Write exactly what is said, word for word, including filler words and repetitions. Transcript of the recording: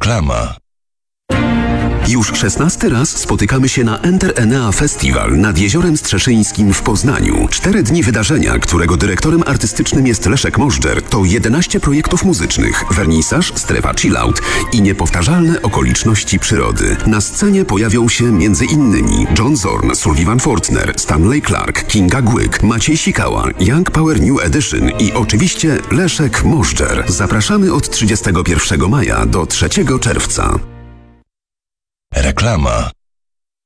Reklama. Już szesnasty raz spotykamy się na Enter Enea Festival nad Jeziorem Strzeszyńskim w Poznaniu. Cztery dni wydarzenia, którego dyrektorem artystycznym jest Leszek Możdżer, to jedenaście projektów muzycznych, wernisaż, strefa chillout i niepowtarzalne okoliczności przyrody. Na scenie pojawią się między innymi John Zorn, Sullivan Fortner, Stanley Clark, Kinga Głyk, Maciej Sikała, Young Power New Edition i oczywiście Leszek Możdżer. Zapraszamy od trzydziestego pierwszego maja do trzeciego czerwca. Reklama.